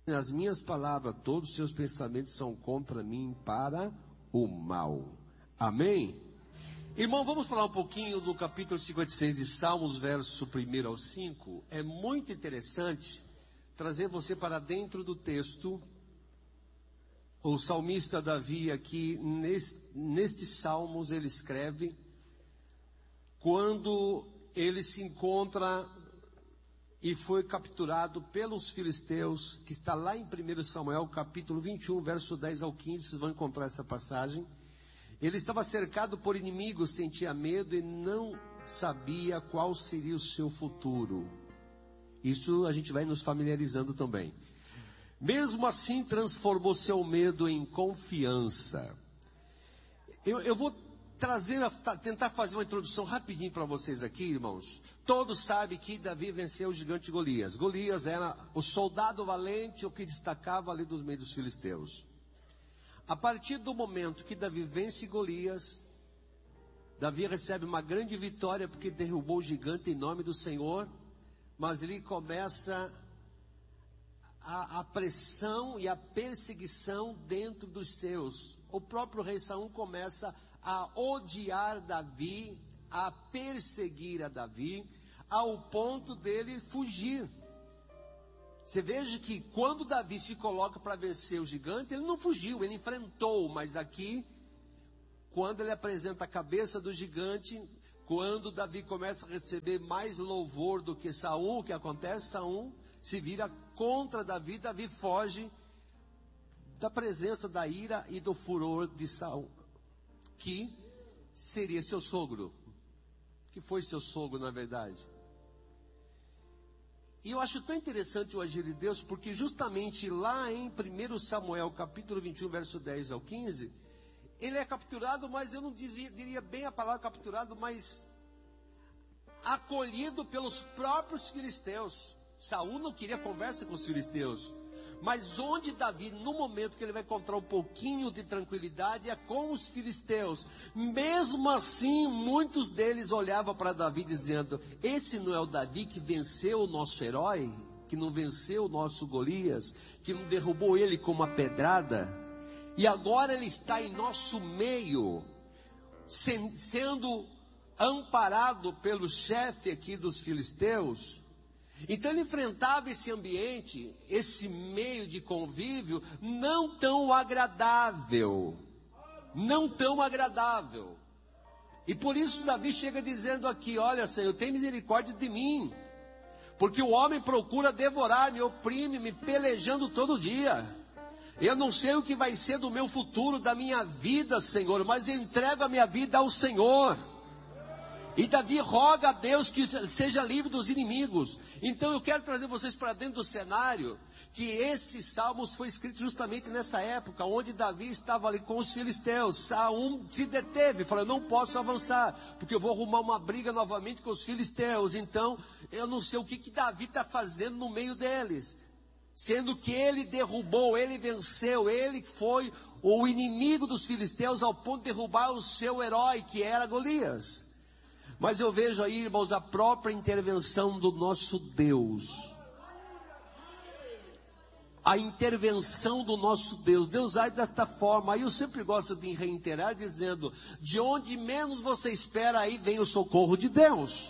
as minhas palavras, todos os seus pensamentos são contra mim para o mal. Amém? Irmão, vamos falar um pouquinho do capítulo 56 de Salmos, verso 1 ao 5. É muito interessante trazer você para dentro do texto. O salmista Davi aqui, nestes salmos, ele escreve quando ele se encontra e foi capturado pelos filisteus, que está lá em 1 Samuel, capítulo 21, verso 10 ao 15, vocês vão encontrar essa passagem. Ele estava cercado por inimigos, sentia medo e não sabia qual seria o seu futuro. Isso a gente vai nos familiarizando também. Mesmo assim, transformou seu medo em confiança. Eu vou tentar fazer uma introdução rapidinho para vocês aqui, irmãos. Todos sabem que Davi venceu o gigante Golias. Golias era o soldado valente, o que destacava ali dos meios dos filisteus. A partir do momento que Davi vence Golias, Davi recebe uma grande vitória porque derrubou o gigante em nome do Senhor, mas ele começa a pressão e a perseguição dentro dos seus. O próprio rei Saul começa a odiar Davi, a perseguir a Davi, ao ponto dele fugir. Você veja que quando Davi se coloca para vencer o gigante, ele não fugiu, ele enfrentou. Mas aqui, quando ele apresenta a cabeça do gigante, quando Davi começa a receber mais louvor do que Saul, o que acontece? Saul se vira contra Davi, Davi foge da presença da ira e do furor de Saul, que seria seu sogro, que foi seu sogro na verdade. E eu acho tão interessante o agir de Deus, porque justamente lá em 1 Samuel, capítulo 21, verso 10 ao 15, ele é capturado, mas eu não diria bem a palavra capturado, mas acolhido pelos próprios filisteus. Saul não queria conversa com os filisteus, mas onde Davi, no momento que ele vai encontrar um pouquinho de tranquilidade, é com os filisteus. Mesmo assim, muitos deles olhavam para Davi dizendo: esse não é o Davi que venceu o nosso herói, que não venceu o nosso Golias, que não derrubou ele com uma pedrada, e agora ele está em nosso meio, sendo amparado pelo chefe aqui dos filisteus. Então ele enfrentava esse ambiente, esse meio de convívio não tão agradável. Não tão agradável. E por isso Davi chega dizendo aqui: olha, Senhor, tem misericórdia de mim, porque o homem procura devorar-me, oprime-me, pelejando todo dia. Eu não sei o que vai ser do meu futuro, da minha vida, Senhor, mas entrego a minha vida ao Senhor. E Davi roga a Deus que seja livre dos inimigos. Então eu quero trazer vocês para dentro do cenário, que esse Salmos foi escrito justamente nessa época, onde Davi estava ali com os filisteus. Saul se deteve, falou: eu não posso avançar, porque eu vou arrumar uma briga novamente com os filisteus. Então eu não sei o que Davi está fazendo no meio deles, sendo que ele derrubou, ele venceu, ele foi o inimigo dos filisteus ao ponto de derrubar o seu herói, que era Golias. Mas eu vejo aí, irmãos, a própria intervenção do nosso Deus. A intervenção do nosso Deus. Deus age desta forma. Aí eu sempre gosto de reiterar dizendo: de onde menos você espera, aí vem o socorro de Deus.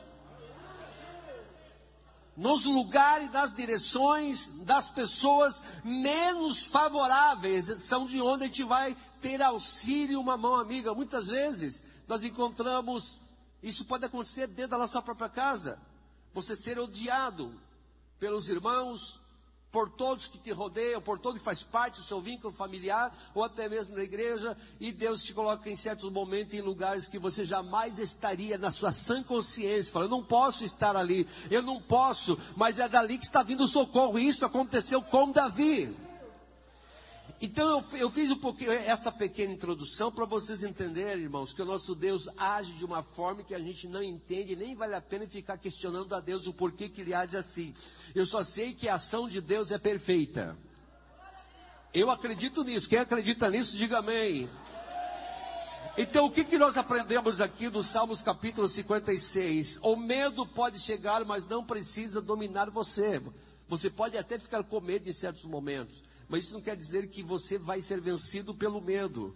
Nos lugares, nas direções das pessoas menos favoráveis, são de onde a gente vai ter auxílio, uma mão amiga. Muitas vezes nós encontramos... Isso pode acontecer dentro da nossa própria casa. Você ser odiado pelos irmãos, por todos que te rodeiam, por todo que faz parte do seu vínculo familiar, ou até mesmo na igreja, e Deus te coloca em certos momentos em lugares que você jamais estaria na sua sã consciência. Fala: eu não posso estar ali, eu não posso, mas é dali que está vindo o socorro. E isso aconteceu com Davi. Então eu fiz um pouquinho essa pequena introdução para vocês entenderem, irmãos, que o nosso Deus age de uma forma que a gente não entende, nem vale a pena ficar questionando a Deus o porquê que ele age assim. Eu só sei que a ação de Deus é perfeita. Eu acredito nisso. Quem acredita nisso, diga amém. Então o que nós aprendemos aqui no Salmos capítulo 56? O medo pode chegar, mas não precisa dominar você. Você pode até ficar com medo em certos momentos, mas isso não quer dizer que você vai ser vencido pelo medo.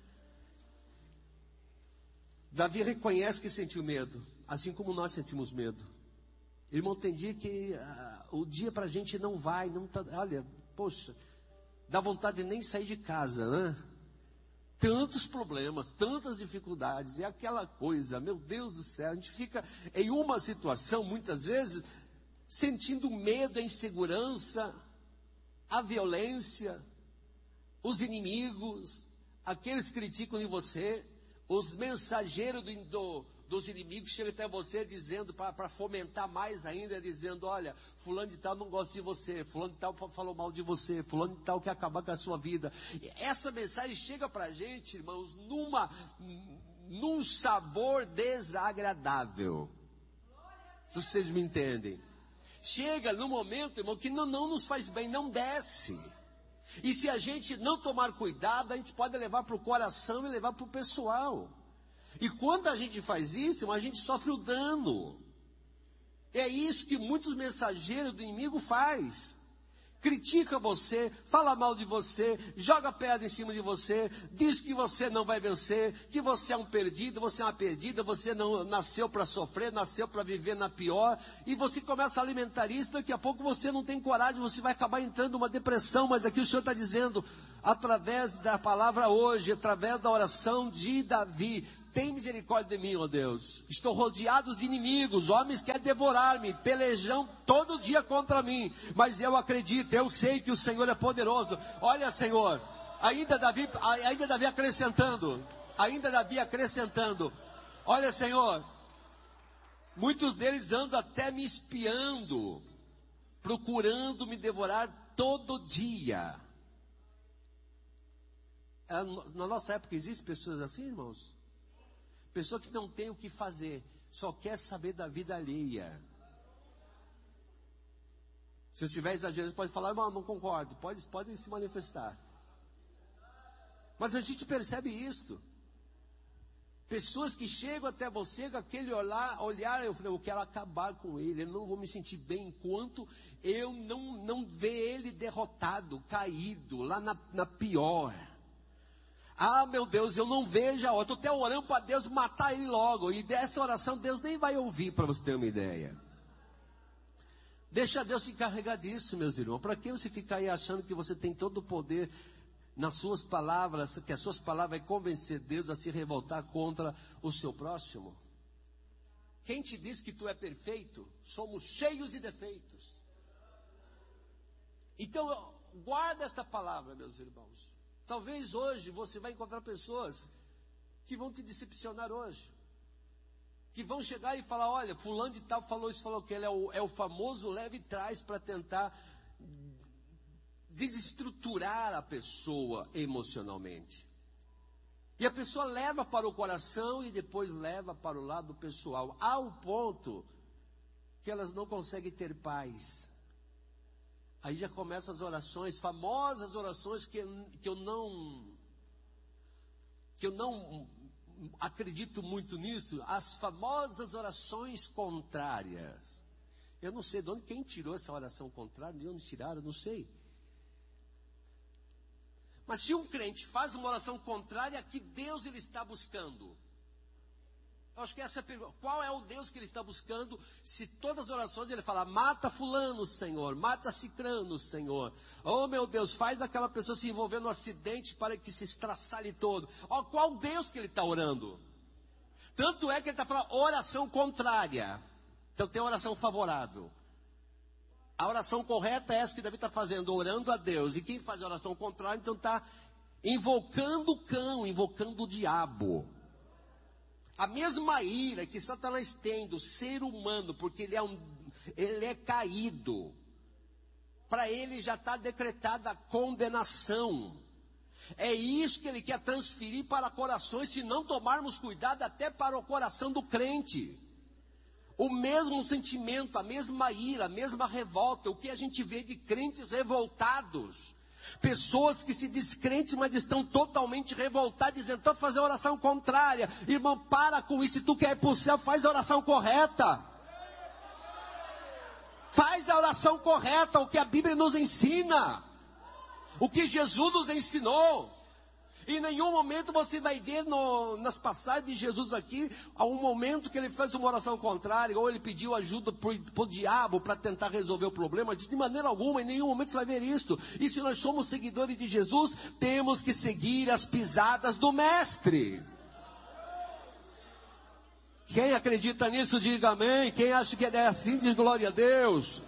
Davi reconhece que sentiu medo, assim como nós sentimos medo. Irmão, tem dia que o dia para a gente não vai, não tá, olha, poxa, dá vontade de nem sair de casa, né? Tantos problemas, tantas dificuldades, é aquela coisa, meu Deus do céu, a gente fica em uma situação, muitas vezes, sentindo medo, a insegurança, a violência, os inimigos, aqueles que criticam de você, os mensageiros dos inimigos chegam até você dizendo, para fomentar mais ainda, dizendo, olha, fulano de tal não gosta de você, fulano de tal falou mal de você, fulano de tal quer acabar com a sua vida. E essa mensagem chega para a gente, irmãos, num sabor desagradável. Se vocês me entendem. Chega no momento, irmão, que não nos faz bem, não desce. E se a gente não tomar cuidado, a gente pode levar para o coração e levar para o pessoal. E quando a gente faz isso, a gente sofre o dano. É isso que muitos mensageiros do inimigo faz. Critica você, fala mal de você, joga pedra em cima de você, diz que você não vai vencer, que você é um perdido, você é uma perdida, você não nasceu para sofrer, nasceu para viver na pior, e você começa a alimentar isso, daqui a pouco você não tem coragem, você vai acabar entrando numa depressão, mas aqui o Senhor está dizendo, através da palavra hoje, através da oração de Davi, tem misericórdia de mim, ó Deus. Estou rodeado de inimigos, homens querem devorar-me, pelejam todo dia contra mim. Mas eu acredito, eu sei que o Senhor é poderoso. Olha, Senhor, ainda Davi acrescentando. Olha, Senhor, muitos deles andam até me espiando, procurando me devorar todo dia. Na nossa época existem pessoas assim, irmãos? Pessoa que não tem o que fazer, só quer saber da vida alheia. Se eu estiver exagerando, você pode falar, irmão, não concordo, podem se manifestar. Mas a gente percebe isto. Pessoas que chegam até você com aquele olhar, eu falei, eu quero acabar com ele, eu não vou me sentir bem enquanto eu não ver ele derrotado, caído, lá na pior. Ah, meu Deus, eu não vejo a hora. Estou até orando para Deus matar ele logo. E dessa oração Deus nem vai ouvir, para você ter uma ideia. Deixa Deus se encarregar disso, meus irmãos. Para que você ficar aí achando que você tem todo o poder nas suas palavras, que as suas palavras vão convencer Deus a se revoltar contra o seu próximo? Quem te diz que tu é perfeito? Somos cheios de defeitos. Então, guarda esta palavra, meus irmãos. Talvez hoje você vai encontrar pessoas que vão te decepcionar hoje. Que vão chegar e falar, olha, fulano de tal falou isso, falou que ele é o famoso leve e traz para tentar desestruturar a pessoa emocionalmente. E a pessoa leva para o coração e depois leva para o lado pessoal. Ao ponto que elas não conseguem ter paz. Aí já começam as orações, famosas orações que eu não acredito muito nisso, as famosas orações contrárias. Eu não sei de onde, quem tirou essa oração contrária, de onde tiraram, não sei. Mas se um crente faz uma oração contrária, que Deus ele está buscando? Eu acho que essa é a pergunta. Qual é o Deus que ele está buscando? Se todas as orações ele fala, mata fulano, Senhor, mata cicrano, Senhor. Oh, meu Deus, faz aquela pessoa se envolver no acidente para que se estraçalhe todo. Oh, qual Deus que ele está orando? Tanto é que ele está falando oração contrária. Então tem oração favorável. A oração correta é essa que Davi está fazendo, orando a Deus. E quem faz a oração contrária, então está invocando o cão, invocando o diabo. A mesma ira que Satanás tem do ser humano, porque ele é caído, para ele já está decretada a condenação. É isso que ele quer transferir para corações, se não tomarmos cuidado, até para o coração do crente. O mesmo sentimento, a mesma ira, a mesma revolta, o que a gente vê de crentes revoltados. Pessoas que se descrentem, mas estão totalmente revoltadas, dizendo, estou fazendo oração contrária. Irmão, para com isso, se tu quer ir para o céu, faz a oração correta. Faz a oração correta, o que a Bíblia nos ensina. O que Jesus nos ensinou. Em nenhum momento você vai ver nas passagens de Jesus aqui, há um momento que ele fez uma oração contrária, ou ele pediu ajuda para o diabo para tentar resolver o problema. De maneira alguma, em nenhum momento você vai ver isso. E se nós somos seguidores de Jesus, temos que seguir as pisadas do Mestre. Quem acredita nisso, diga amém. Quem acha que é assim, diz glória a Deus.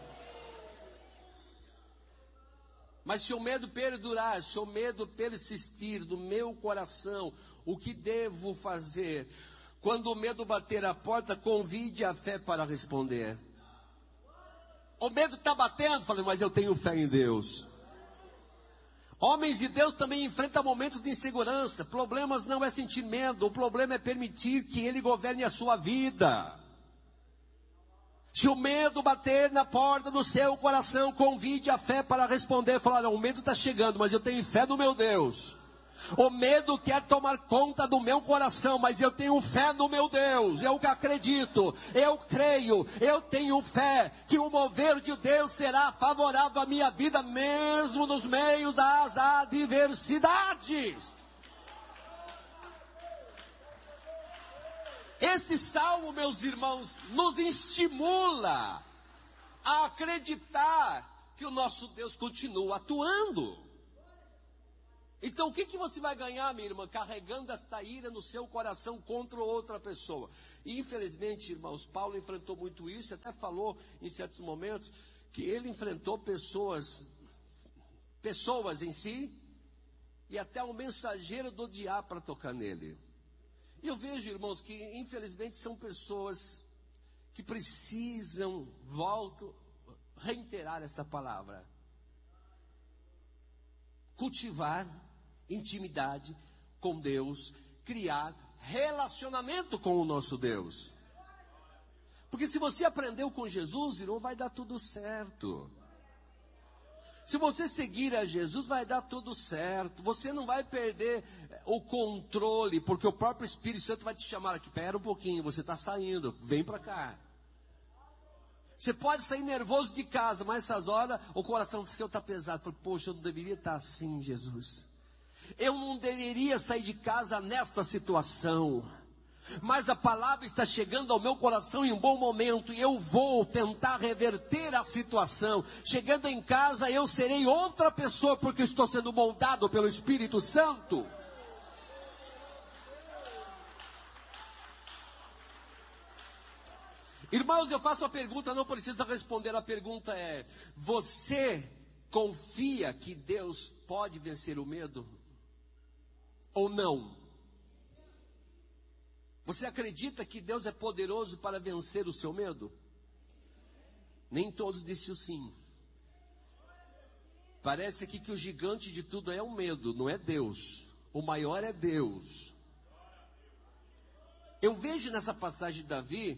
Mas se o medo perdurar, se o medo persistir no meu coração, o que devo fazer? Quando o medo bater a porta, convide a fé para responder. O medo está batendo, falei, mas eu tenho fé em Deus. Homens de Deus também enfrentam momentos de insegurança. Problemas não é sentir medo, o problema é permitir que Ele governe a sua vida. Se o medo bater na porta do seu coração, convide a fé para responder. Falar, o medo está chegando, mas eu tenho fé no meu Deus. O medo quer tomar conta do meu coração, mas eu tenho fé no meu Deus. Eu acredito, eu creio, eu tenho fé que o mover de Deus será favorável à minha vida, mesmo nos meios das adversidades. Esse salmo, meus irmãos, nos estimula a acreditar que o nosso Deus continua atuando. Então o que você vai ganhar, minha irmã, carregando esta ira no seu coração contra outra pessoa? E infelizmente, irmãos, Paulo enfrentou muito isso, até falou em certos momentos, que ele enfrentou pessoas em si, e até um mensageiro do diabo para tocar nele. E eu vejo, irmãos, que infelizmente são pessoas que precisam, volto, reiterar essa palavra. Cultivar intimidade com Deus, criar relacionamento com o nosso Deus. Porque se você aprendeu com Jesus, irmão, vai dar tudo certo. Se você seguir a Jesus, vai dar tudo certo. Você não vai perder o controle, porque o próprio Espírito Santo vai te chamar aqui. Espera um pouquinho, você está saindo, vem para cá. Você pode sair nervoso de casa, mas essas horas o coração seu está pesado. Poxa, eu não deveria estar assim, Jesus. Eu não deveria sair de casa nesta situação. Mas a palavra está chegando ao meu coração em um bom momento, e eu vou tentar reverter a situação. Chegando em casa, eu serei outra pessoa, porque estou sendo moldado pelo Espírito Santo. Irmãos, eu faço a pergunta, não precisa responder. A pergunta é: você confia que Deus pode vencer o medo? Ou não? Você acredita que Deus é poderoso para vencer o seu medo? Nem todos disseram sim. Parece aqui que o gigante de tudo é o medo, não é Deus. O maior é Deus. Eu vejo nessa passagem de Davi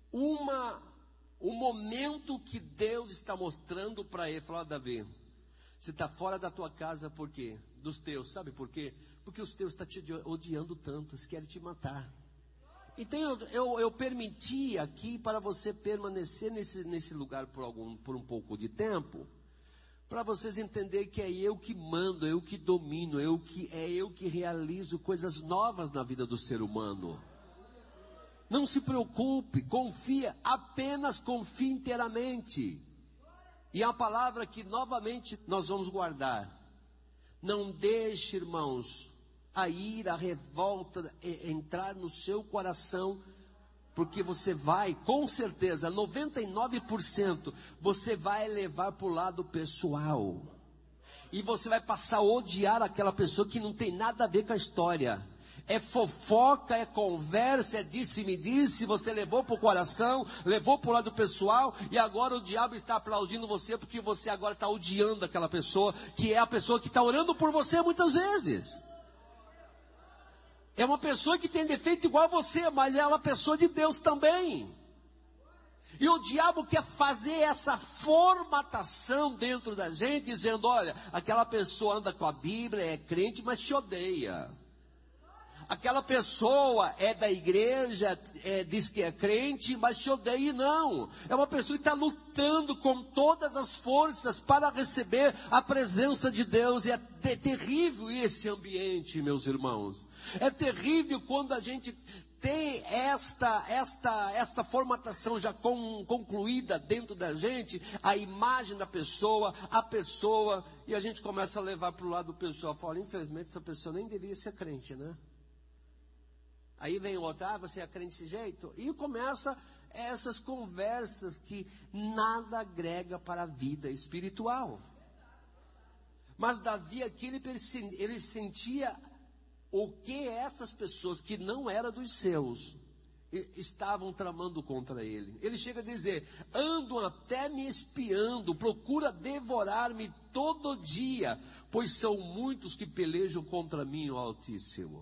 um momento que Deus está mostrando para ele. Falou, Davi, você está fora da tua casa por quê? Dos teus, sabe por quê? Porque os teus estão te odiando tanto, eles querem te matar. Então eu permiti aqui para você permanecer nesse lugar por um pouco de tempo, para vocês entenderem que é eu que mando, eu que domino, eu que realizo coisas novas na vida do ser humano. Não se preocupe, confia, apenas confie inteiramente. E a palavra que novamente nós vamos guardar: não deixe, irmãos, a ira, a revolta entrar no seu coração, porque você vai, com certeza, 99%, você vai levar para o lado pessoal. E você vai passar a odiar aquela pessoa que não tem nada a ver com a história. É fofoca, é conversa, é disse-me-disse, você levou para o coração, levou para o lado pessoal, e agora o diabo está aplaudindo você, porque você agora está odiando aquela pessoa, que é a pessoa que está orando por você muitas vezes. É uma pessoa que tem defeito igual a você, mas é uma pessoa de Deus também. E o diabo quer fazer essa formatação dentro da gente, dizendo, olha, aquela pessoa anda com a Bíblia, é crente, mas te odeia. aquela pessoa é da igreja, diz que é crente, mas te odeia. Não, é uma pessoa que está lutando com todas as forças para receber a presença de Deus. E é terrível esse ambiente, meus irmãos. É terrível quando a gente tem esta formatação já concluída dentro da gente, a imagem da pessoa, a pessoa, e a gente começa a levar para o lado do pessoal. Fala, infelizmente essa pessoa nem deveria ser crente, né? Aí vem o outro, você é crente desse jeito? E começa essas conversas que nada agrega para a vida espiritual. Mas Davi aqui, ele sentia o que essas pessoas que não eram dos seus estavam tramando contra ele. Ele chega a dizer, andam até me espiando, procura devorar-me todo dia, pois são muitos que pelejam contra mim, o Altíssimo.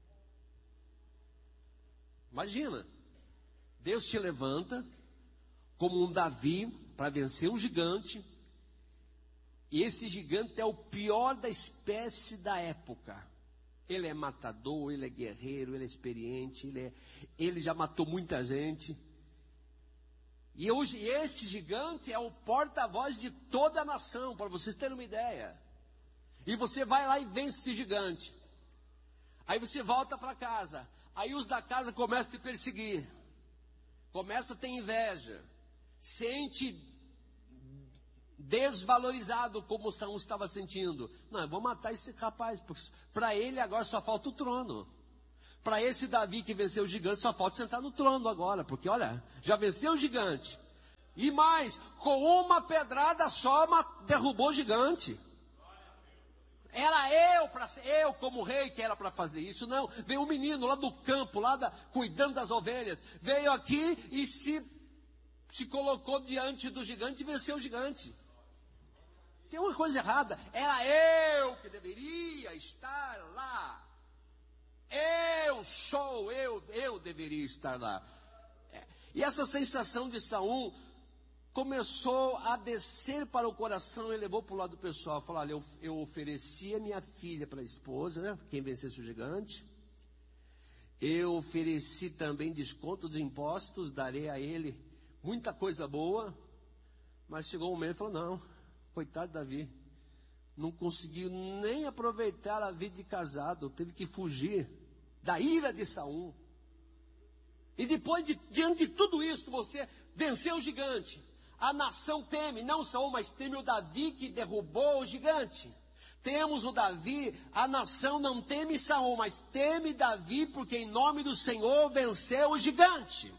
Imagina, Deus te levanta como um Davi para vencer um gigante, e esse gigante é o pior da espécie da época. Ele é matador, ele é guerreiro, ele é experiente, ele já matou muita gente. E hoje esse gigante é o porta-voz de toda a nação, para vocês terem uma ideia. E você vai lá e vence esse gigante. Aí você volta para casa. Aí os da casa começam a te perseguir. Começa a ter inveja. Sente desvalorizado como Saul estava sentindo. Não, eu vou matar esse rapaz, porque para ele agora só falta o trono. Para esse Davi que venceu o gigante, só falta sentar no trono agora, porque olha, já venceu o gigante. E mais, com uma pedrada só derrubou o gigante. Era eu como rei que era para fazer isso. Não, veio um menino lá do campo, cuidando das ovelhas. Veio aqui e se colocou diante do gigante e venceu o gigante. Tem uma coisa errada. Era eu que deveria estar lá. Eu deveria estar lá. E essa sensação de Saul começou a descer para o coração e levou para o lado pessoal. Falou, olha, eu ofereci a minha filha para a esposa, né? Quem vencesse o gigante. Eu ofereci também desconto de impostos, darei a ele muita coisa boa. Mas chegou um momento e falou, não, coitado de Davi, não conseguiu nem aproveitar a vida de casado, teve que fugir da ira de Saul. E depois, diante de tudo isso, que você venceu o gigante, a nação teme, não Saul, mas teme o Davi que derrubou o gigante. Temos o Davi, a nação não teme Saul, mas teme Davi, porque em nome do Senhor venceu o gigante.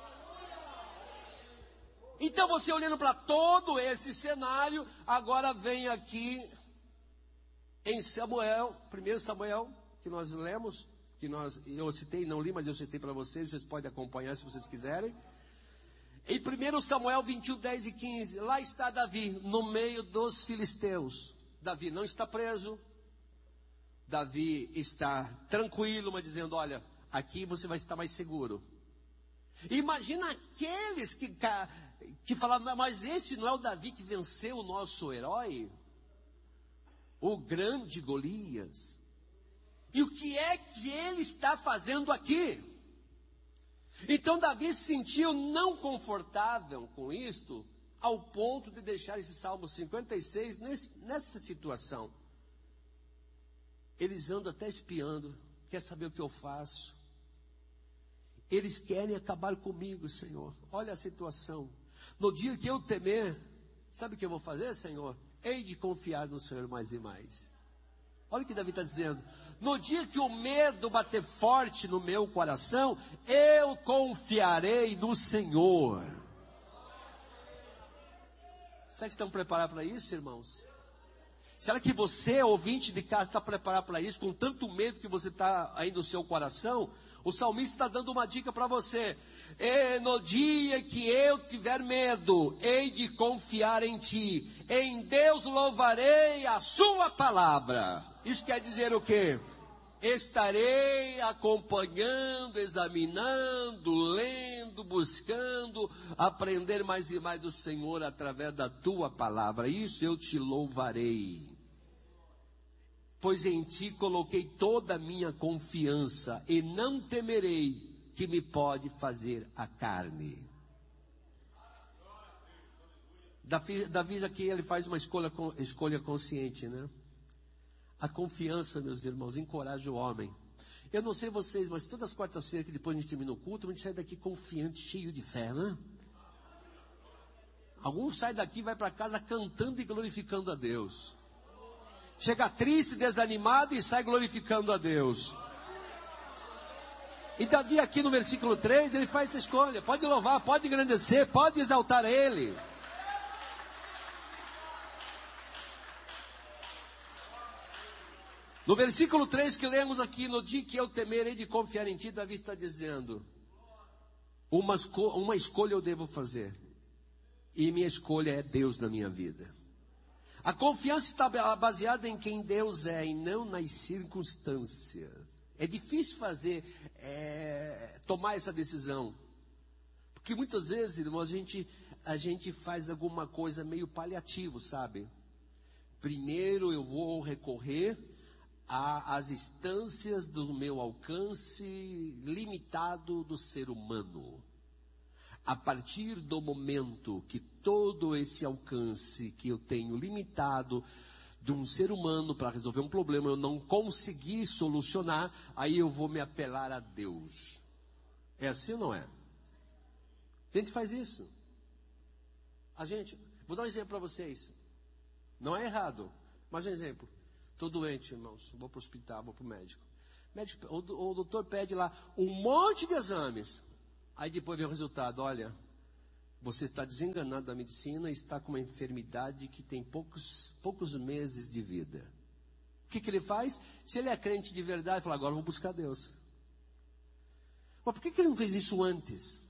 Então você olhando para todo esse cenário, agora vem aqui em Samuel, 1 Samuel, que nós lemos, eu citei, não li, mas eu citei para vocês podem acompanhar se vocês quiserem. Em 1 Samuel 21, 10 e 15, lá está Davi, no meio dos filisteus. Davi não está preso, Davi está tranquilo, mas dizendo, olha, aqui você vai estar mais seguro. Imagina aqueles que falavam, mas esse não é o Davi que venceu o nosso herói? O grande Golias. E o que é que ele está fazendo aqui? Então Davi se sentiu não confortável com isto, ao ponto de deixar esse Salmo 56 nessa situação. Eles andam até espiando, quer saber o que eu faço? Eles querem acabar comigo, Senhor. Olha a situação. No dia que eu temer, sabe o que eu vou fazer, Senhor? Hei de confiar no Senhor mais e mais. Olha o que Davi está dizendo. No dia que o medo bater forte no meu coração, eu confiarei no Senhor. Será que estão preparados para isso, irmãos? Será que você, ouvinte de casa, está preparado para isso, com tanto medo que você está aí no seu coração? O salmista está dando uma dica para você. No dia que eu tiver medo, hei de confiar em ti. Em Deus louvarei a sua palavra. Isso quer dizer o quê? Estarei acompanhando, examinando, lendo, buscando, aprender mais e mais do Senhor através da tua palavra. Isso eu te louvarei. pois em ti coloquei toda a minha confiança, e não temerei que me pode fazer a carne. Davi aqui, ele faz uma escolha consciente, né? A confiança, meus irmãos, encoraja o homem. Eu não sei vocês, mas todas as quartas-feiras que depois a gente termina o culto, a gente sai daqui confiante, cheio de fé, né? Alguns saem daqui e vai para casa cantando e glorificando a Deus. Chega triste, desanimado e sai glorificando a Deus. E Davi aqui no versículo 3, ele faz essa escolha. Pode louvar, pode engrandecer, pode exaltar Ele. No versículo 3 que lemos aqui, no dia que eu temerei de confiar em ti, Davi está dizendo, uma escolha eu devo fazer. E minha escolha é Deus na minha vida. A confiança está baseada em quem Deus é e não nas circunstâncias. É difícil tomar essa decisão. Porque muitas vezes, irmãos, a gente faz alguma coisa meio paliativo, sabe? Primeiro eu vou recorrer às instâncias do meu alcance limitado do ser humano. A partir do momento que todo esse alcance que eu tenho limitado de um ser humano para resolver um problema, eu não consegui solucionar, aí eu vou me apelar a Deus. É assim ou não é? A gente faz isso. Vou dar um exemplo para vocês. Não é errado, mas um exemplo. Estou doente, irmãos, vou para o hospital, vou para o médico. O doutor pede lá um monte de exames. Aí depois vem o resultado, olha, você está desenganado da medicina e está com uma enfermidade que tem poucos meses de vida. O que ele faz? Se ele é crente de verdade, ele fala, agora eu vou buscar Deus. Mas por que ele não fez isso antes?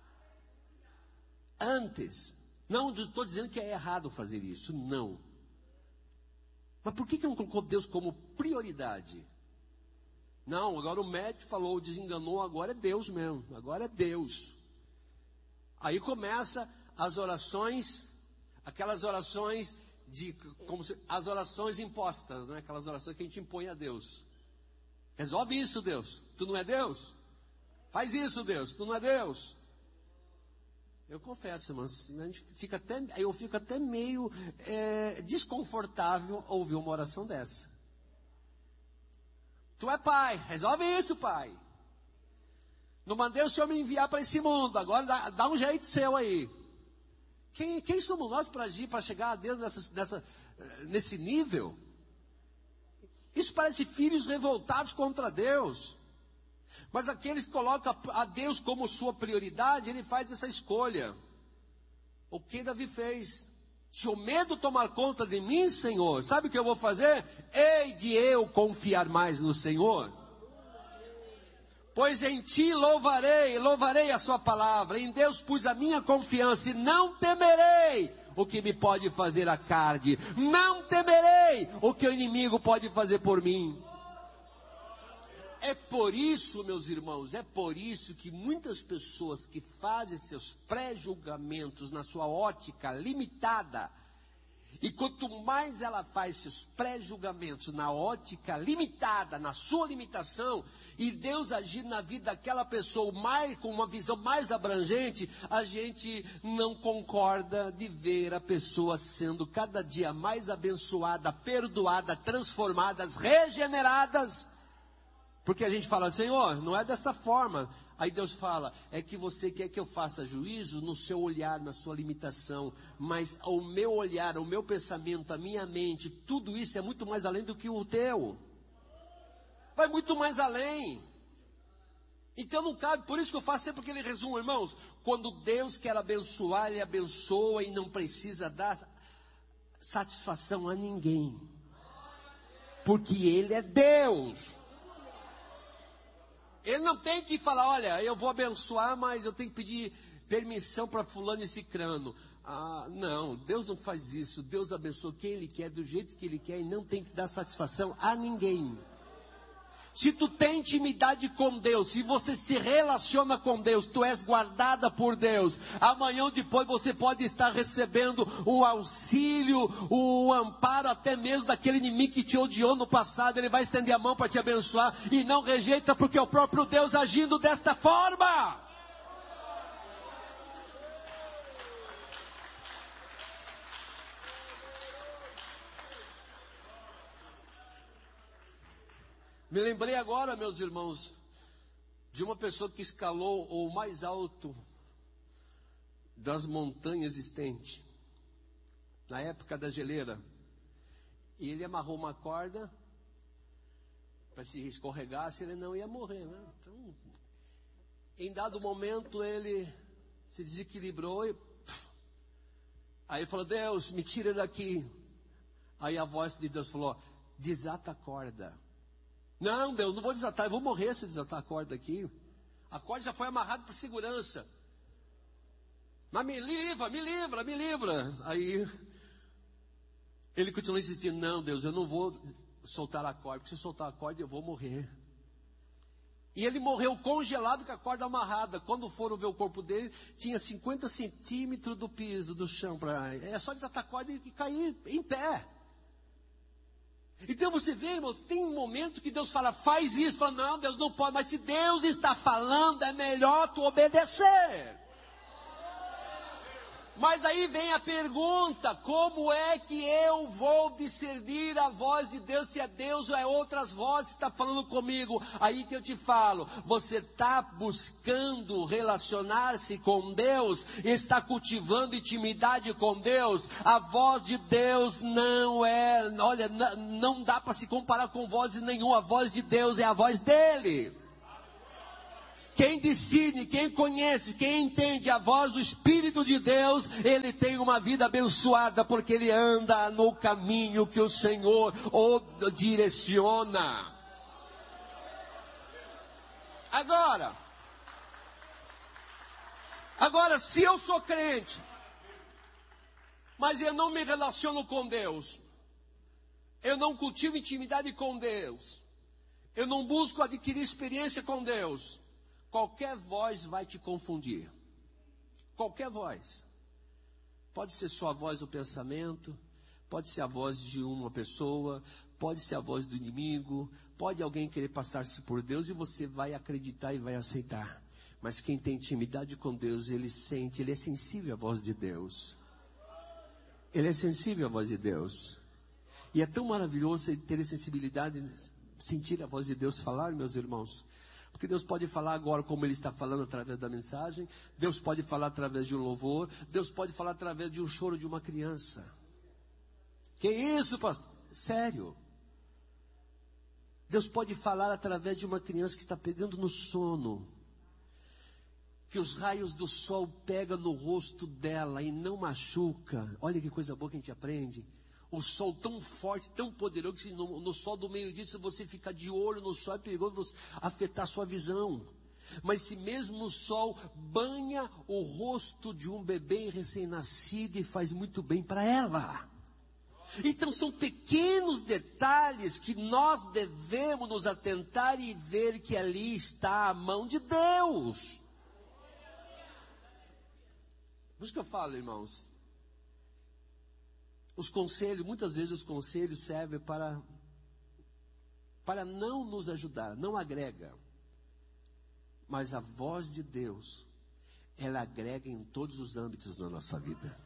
Antes. Não estou dizendo que é errado fazer isso, não. Mas por que não colocou Deus como prioridade? Não, agora o médico falou, desenganou, agora é Deus mesmo, agora é Deus. Aí começa as orações, aquelas orações as orações impostas, né? Aquelas orações que a gente impõe a Deus. Resolve isso, Deus. Tu não é Deus? Faz isso, Deus. Tu não é Deus? Eu confesso, irmãos, eu fico até meio desconfortável ouvir uma oração dessa. Tu é pai, resolve isso, pai. Não mandei o Senhor me enviar para esse mundo, agora dá um jeito seu aí. Quem somos nós para agir, para chegar a Deus nesse nível? Isso parece filhos revoltados contra Deus. Mas aqueles que colocam a Deus como sua prioridade, ele faz essa escolha. O que Davi fez? Se o medo tomar conta de mim, Senhor, sabe o que eu vou fazer? Hei de eu confiar mais no Senhor. Pois em ti louvarei a sua palavra. Em Deus pus a minha confiança e não temerei o que me pode fazer a carne. Não temerei o que o inimigo pode fazer por mim. É por isso, meus irmãos, é por isso que muitas pessoas que fazem seus pré-julgamentos na sua ótica limitada, e quanto mais ela faz seus pré-julgamentos na ótica limitada, na sua limitação, e Deus agir na vida daquela pessoa com uma visão mais abrangente, a gente não concorda de ver a pessoa sendo cada dia mais abençoada, perdoada, transformadas, regeneradas. Porque a gente fala, Senhor, não é dessa forma. Aí Deus fala, é que você quer que eu faça juízo no seu olhar, na sua limitação. Mas o meu olhar, o meu pensamento, a minha mente, tudo isso é muito mais além do que o teu. Vai muito mais além. Então não cabe, por isso que eu faço sempre aquele resumo, irmãos. Quando Deus quer abençoar, Ele abençoa e não precisa dar satisfação a ninguém. Porque Ele é Deus. Ele não tem que falar, olha, eu vou abençoar, mas eu tenho que pedir permissão para fulano e cicrano. Não, Deus não faz isso. Deus abençoa quem Ele quer, do jeito que Ele quer, e não tem que dar satisfação a ninguém. Se tu tem intimidade com Deus, se você se relaciona com Deus, tu és guardada por Deus. Amanhã ou depois você pode estar recebendo o auxílio, o amparo até mesmo daquele inimigo que te odiou no passado. Ele vai estender a mão para te abençoar e não rejeita, porque é o próprio Deus agindo desta forma. Me lembrei agora, meus irmãos, de uma pessoa que escalou o mais alto das montanhas existentes, na época da geleira. E ele amarrou uma corda para se escorregasse, ele não ia morrer, né? Então, em dado momento, ele se desequilibrou e... Aí ele falou, Deus, me tira daqui. Aí a voz de Deus falou, desata a corda. Não, Deus, não vou desatar, eu vou morrer se desatar a corda aqui. A corda já foi amarrada por segurança. Mas me livra. Aí ele continuou insistindo, não, Deus, eu não vou soltar a corda, porque se eu soltar a corda eu vou morrer. E ele morreu congelado com a corda amarrada. Quando foram ver o corpo dele, tinha 50 centímetros do piso, do chão. É só desatar a corda e cair em pé. Então você vê, irmãos, tem um momento que Deus fala, faz isso. Fala, não, Deus não pode, mas se Deus está falando, é melhor tu obedecer. Mas aí vem a pergunta, como é que eu vou discernir a voz de Deus, se é Deus ou é outras vozes que está falando comigo? Aí que eu te falo, você está buscando relacionar-se com Deus, está cultivando intimidade com Deus, a voz de Deus não é, olha, não dá para se comparar com voz nenhuma, a voz de Deus é a voz dele. Quem decide, quem conhece, quem entende a voz do Espírito de Deus, ele tem uma vida abençoada, porque ele anda no caminho que o Senhor o direciona. Agora, se eu sou crente, mas eu não me relaciono com Deus, eu não cultivo intimidade com Deus, eu não busco adquirir experiência com Deus, qualquer voz vai te confundir. Qualquer voz. Pode ser só a voz do pensamento, pode ser a voz de uma pessoa, pode ser a voz do inimigo, pode alguém querer passar-se por Deus e você vai acreditar e vai aceitar. Mas quem tem intimidade com Deus, ele sente, ele é sensível à voz de Deus. Ele é sensível à voz de Deus. E é tão maravilhoso ter a sensibilidade, sentir a voz de Deus falar, meus irmãos. Porque Deus pode falar agora como Ele está falando através da mensagem. Deus pode falar através de um louvor. Deus pode falar através de um choro de uma criança. Que isso, pastor? Sério. Deus pode falar através de uma criança que está pegando no sono. Que os raios do sol pegam no rosto dela e não machuca. Olha que coisa boa que a gente aprende. O sol tão forte, tão poderoso, que no sol do meio-dia, se você ficar de olho no sol, é perigoso afetar a sua visão. Mas se mesmo o sol banha o rosto de um bebê recém-nascido e faz muito bem para ela. Então são pequenos detalhes que nós devemos nos atentar e ver que ali está a mão de Deus. Por isso que eu falo, irmãos. Os conselhos, muitas vezes os conselhos servem para não nos ajudar, não agrega. Mas a voz de Deus, ela agrega em todos os âmbitos da nossa vida.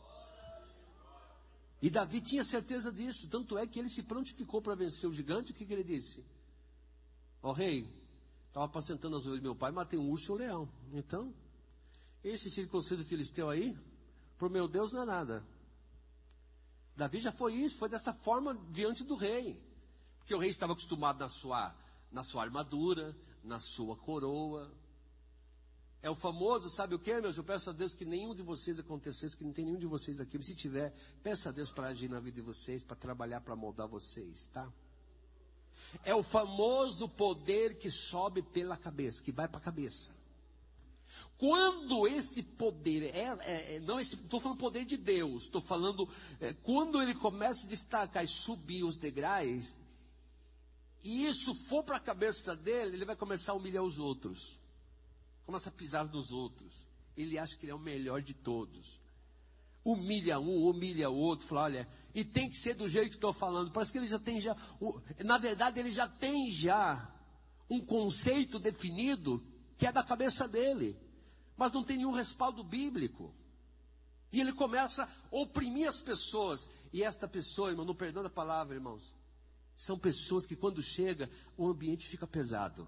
E Davi tinha certeza disso, tanto é que ele se prontificou para vencer o gigante. O que ele disse? Ó rei, estava apacentando as ovelhas do meu pai, matei um urso e um leão. Então, esse circunciso filisteu aí, para o meu Deus não é nada. Davi já foi isso, foi dessa forma diante do rei. Porque o rei estava acostumado na sua armadura, na sua coroa. É o famoso, sabe o que, meus? Eu peço a Deus que nenhum de vocês acontecesse, que não tem nenhum de vocês aqui. Mas se tiver, peça a Deus para agir na vida de vocês, para trabalhar, para moldar vocês, tá? É o famoso poder que sobe pela cabeça, que vai para a cabeça. Quando esse poder, não estou falando poder de Deus, estou falando, quando ele começa a destacar e subir os degraus, e isso for para a cabeça dele, ele vai começar a humilhar os outros. Começa a pisar nos outros. Ele acha que ele é o melhor de todos. Humilha um, humilha o outro. Fala, olha, e tem que ser do jeito que estou falando. Parece que ele já tem na verdade ele já tem um conceito definido que é da cabeça dele. Mas não tem nenhum respaldo bíblico. E ele começa a oprimir as pessoas. E esta pessoa, irmão, não perdão a palavra, irmãos, são pessoas que quando chega, o ambiente fica pesado.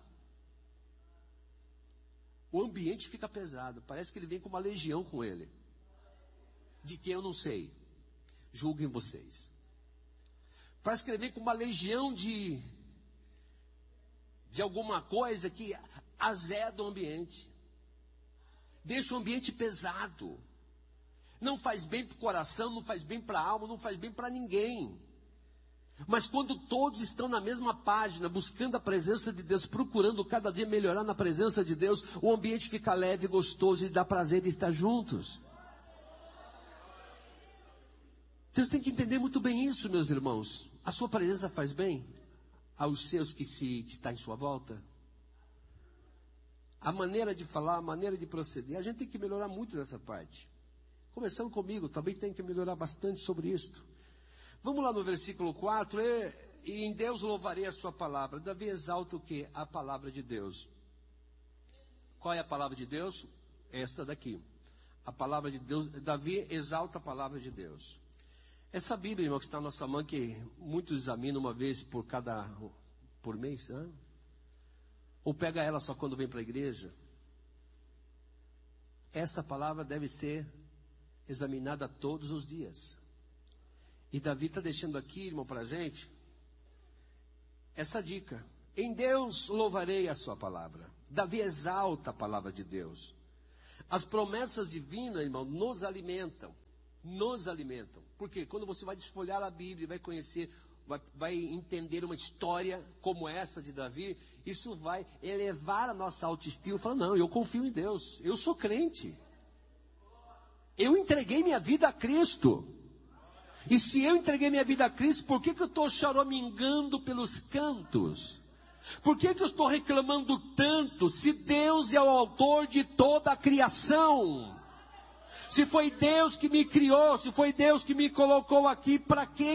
O ambiente fica pesado. Parece que ele vem com uma legião com ele. De quem eu não sei. Julguem vocês. Parece que ele vem com uma legião de alguma coisa que azeda o ambiente. Deixa o ambiente pesado. Não faz bem para o coração, não faz bem para a alma, não faz bem para ninguém. Mas quando todos estão na mesma página, buscando a presença de Deus, procurando cada dia melhorar na presença de Deus, o ambiente fica leve, gostoso e dá prazer de estar juntos. Deus tem que entender muito bem isso, meus irmãos. A sua presença faz bem aos seus que está em sua volta? A maneira de falar, a maneira de proceder, a gente tem que melhorar muito nessa parte. Começando comigo, também tem que melhorar bastante sobre isso. Vamos lá no versículo 4, e em Deus louvarei a sua palavra. Davi exalta o quê? A palavra de Deus. Qual é a palavra de Deus? Esta daqui. A palavra de Deus, Davi exalta a palavra de Deus. Essa Bíblia, irmão, que está na nossa mão, que muitos examinam uma vez por mês, né? Ou pega ela só quando vem para a igreja. Essa palavra deve ser examinada todos os dias. E Davi está deixando aqui, irmão, para a gente, essa dica. Em Deus louvarei a sua palavra. Davi exalta a palavra de Deus. As promessas divinas, irmão, nos alimentam. Nos alimentam. Porque quando você vai desfolhar a Bíblia, vai conhecer, vai entender uma história como essa de Davi, isso vai elevar a nossa autoestima. Fala, não, eu confio em Deus. Eu sou crente. Eu entreguei minha vida a Cristo. E se eu entreguei minha vida a Cristo, por que eu estou choramingando pelos cantos? Por que eu estou reclamando tanto? Se Deus é o autor de toda a criação. Se foi Deus que me criou, se foi Deus que me colocou aqui, para que